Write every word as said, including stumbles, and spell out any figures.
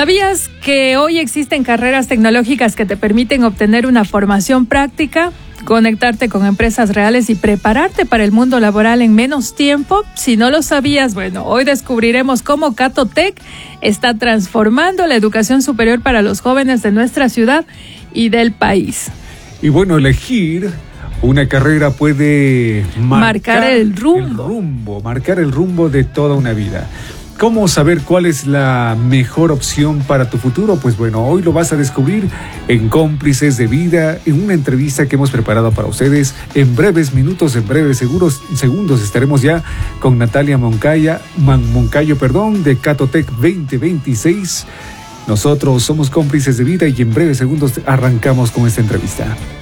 ¿Sabías que hoy existen carreras tecnológicas que te permiten obtener una formación práctica, conectarte con empresas reales y prepararte para el mundo laboral en menos tiempo? Si no lo sabías, bueno, hoy descubriremos cómo Catotec está transformando la educación superior para los jóvenes de nuestra ciudad y del país. Y bueno, elegir una carrera puede marcar, marcar el rumbo. el rumbo, marcar el rumbo de toda una vida. ¿Cómo saber cuál es la mejor opción para tu futuro? Pues bueno, hoy lo vas a descubrir en Cómplices de Vida, en una entrevista que hemos preparado para ustedes. En breves minutos, en breves seguros, segundos, estaremos ya con Natalia Moncayo, Man, Moncayo, perdón, de Catotec veinte veintiséis. Nosotros somos Cómplices de Vida y en breves segundos arrancamos con esta entrevista.